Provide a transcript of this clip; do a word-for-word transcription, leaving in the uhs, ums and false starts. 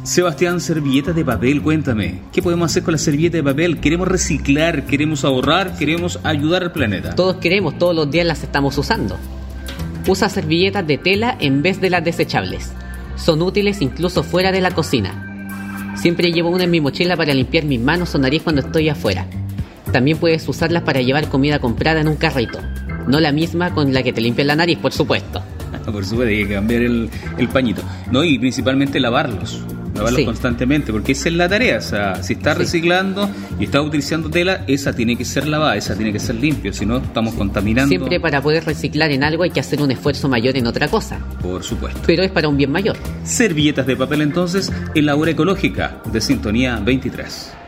Sebastián, servilletas de papel, cuéntame. ¿Qué podemos hacer con la servilleta de papel? Queremos reciclar, queremos ahorrar, queremos ayudar al planeta. Todos queremos, todos los días las estamos usando. Usa servilletas de tela en vez de las desechables. Son útiles incluso fuera de la cocina. Siempre llevo una en mi mochila para limpiar mis manos o nariz cuando estoy afuera. También puedes usarlas para llevar comida comprada en un carrito. No la misma con la que te limpia la nariz, por supuesto. Por supuesto, hay que cambiar el, el pañito. No, y principalmente lavarlos. Lavarlos sí. constantemente, porque esa es la tarea. O sea, si estás sí. reciclando y estás utilizando tela, esa tiene que ser lavada, esa tiene que ser limpia, si no estamos contaminando. Siempre para poder reciclar en algo hay que hacer un esfuerzo mayor en otra cosa. Por supuesto. Pero es para un bien mayor. Servilletas de papel entonces en la hora ecológica de Sintonía veintitrés.